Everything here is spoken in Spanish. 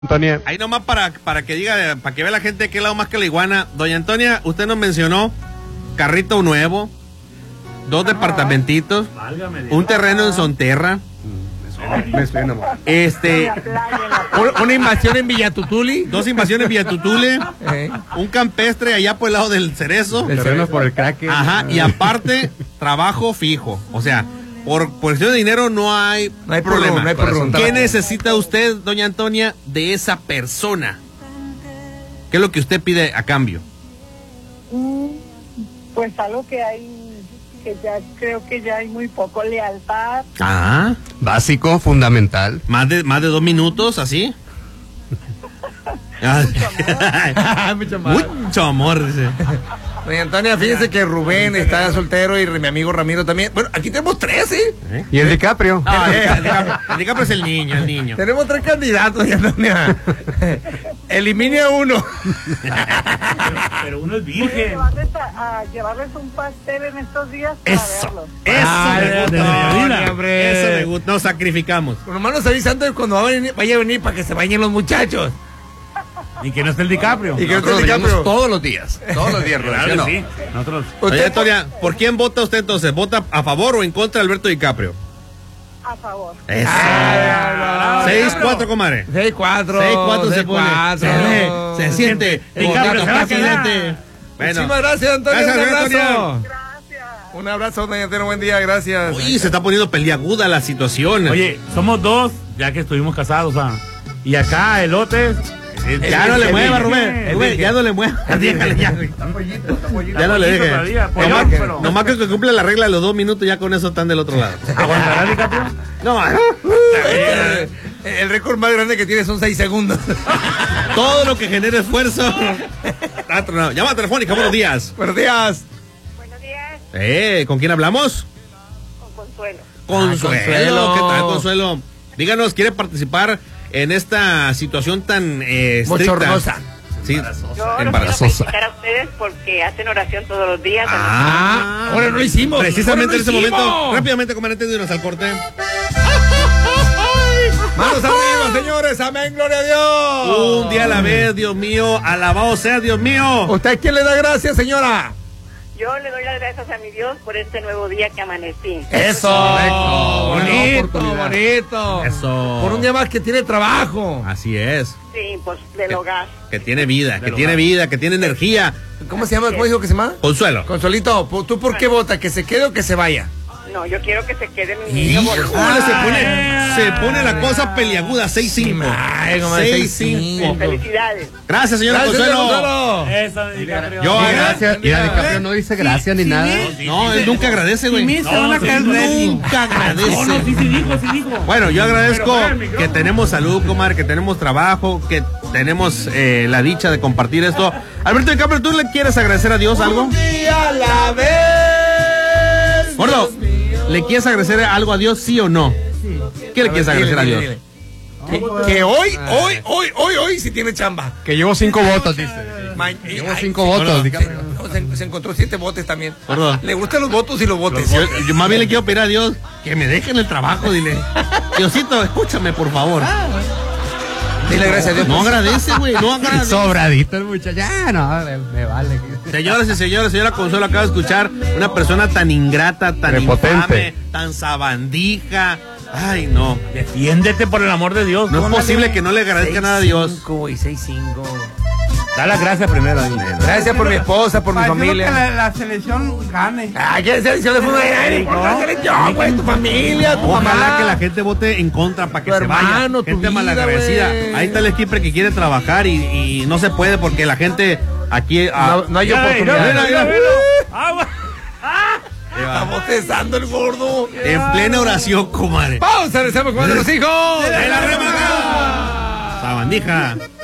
Antonia. Ahí nomás para que diga, para que vea la gente de qué lado más que la iguana. Doña Antonia, usted nos mencionó carrito nuevo, 2 departamentitos, un terreno en Sonterra. Me estoy enamorado. Una invasión en Villatutuli, 2 invasiones en Villatutuli, un campestre allá por el lado del Cerezo. El terreno por el crack. Ajá, y aparte, trabajo fijo. O sea, por cuestión de dinero no hay problema. No hay problema. ¿Qué necesita usted, doña Antonia, de esa persona? ¿Qué es lo que usted pide a cambio? Pues algo que ya creo que ya hay muy poco lealtad. Ah, Básico, fundamental. más de 2 minutos, así. Mucho amor, dice. Doña Antonia, fíjese que Rubén está soltero y mi amigo Ramiro también. Bueno, aquí tenemos 3, ¿eh? Y el DiCaprio. El DiCaprio es el niño. Tenemos 3 candidatos, doña Antonia. Elimine a uno. Pero uno es virgen. A llevarles un pastel en estos días para verlos. Eso me gusta. Nos sacrificamos. Por lo menos avisa antes cuando vaya a venir para que se bañen los muchachos. Y que no esté el DiCaprio. Y que no esté el Nosotros DiCaprio. todos los días, Rubén, Claro ¿sí o no? que sí. Nosotros. Doña Antonia, ¿por quién vota usted entonces? ¿Vota a favor o en contra de Alberto DiCaprio? A favor. Eso. 6-4, comadre. 6-4. 6-4 se pone. Se siente. DiCaprio se va a quedar. Bueno. Muchísimas gracias, Antonio. Gracias, Un Antonia. abrazo. Gracias. Un abrazo, doña Antonia. Buen día, gracias. Oye, se está poniendo peliaguda la situación. Oye, somos 2, ya que estuvimos casados, y acá elotes. Ya no le mueva, Rubén. Ya no le mueva. Déjale, ya. Ya no le deje. Nomás que cumple la regla de los 2 minutos, ya con eso están del otro lado. ¿Aguantará DiCaprio? No, El récord más grande que tiene son 6 segundos. todo lo que genere esfuerzo. Llama telefónica, buenos días. Buenos días. Buenos días, ¿Con quién hablamos? con Consuelo. Consuelo. ¿Qué tal, Consuelo? Díganos, ¿quiere participar en esta situación tan estricta? Bochornosa. Sí, Yo los quiero embarazosa. felicitar a ustedes porque hacen oración todos los días. Ahora no lo hicimos. Precisamente en ese Ahora no lo momento, hicimos. rápidamente, comandante, dinos al corte. Manos arriba, señores. Amén, gloria a Dios. Un día a la vez, Dios mío, alabado sea Dios mío. ¿Usted quién le da gracias, señora? Yo le doy las gracias a mi Dios por este nuevo día que amanecí. Eso. Bonito. Eso. Por un día más que tiene trabajo. Así es. Sí, pues del hogar. Que tiene vida, que tiene energía. ¿Cómo se llama? ¿Cómo dijo que se llama? Consuelo. Consuelito, ¿tú por qué votas? ¿Que se quede o que se vaya? No, yo quiero que se quede mi niño. Híjole, se pone la cosa peliaguda, 6-5. Ay, comadre, 6-5. Felicidades. Gracias, señora Gracias, Consuelo. Consuelo. Eso de DiCaprio. Yo Gracias. Y a DiCaprio no dice gracias ni nada. No, él nunca agradece, güey. Nunca agradece. No, sí dijo. Bueno, yo agradezco Pero, espera, que tenemos salud, comadre, que tenemos trabajo, que tenemos la dicha de compartir esto. Alberto DiCaprio, ¿tú le quieres agradecer a Dios algo? Día a la vez. Gordo, ¿le quieres agradecer algo a Dios, sí o no? ¿Qué le quieres agradecer a Dios? Que hoy sí tiene chamba. Que llevo 5 votos, dice. Llevo 5 votos, DiCaprio. Se encontró 7 botes también. Gordo. Le gustan los votos y los botes. Yo más bien le quiero pedir a Dios que me dejen el trabajo, dile. Diosito, escúchame, por favor. Dile gracias a Dios. No agradece, güey, no agradece. Sobradito el muchacho. Ya, no, me vale. Señoras y señores, señora Consuelo acaba de escuchar una persona tan ingrata, tan Prepotente. infame, tan sabandija. Ay, no. Defiéndete por el amor de Dios. No es Póngale. posible que no le agradezca nada a Dios. 6-5 y 6-5. Da las gracias primero. Gracias por mi esposa, por mi familia. Que la selección gane. Ay, ¿qué selección de fútbol? Ay, por la selección, güey, tu familia, tu Ojalá mamá. que la gente vote en contra para que Tu se vaya. hermano, tu Gente vida, malagradecida. güey. Ahí está el skipper que quiere trabajar y no se puede porque la gente aquí. No hay oportunidad. Está bostezando el gordo. En plena oración, comadre. Vamos a regresar con los hijos. ¡De la remanga! Sabandija.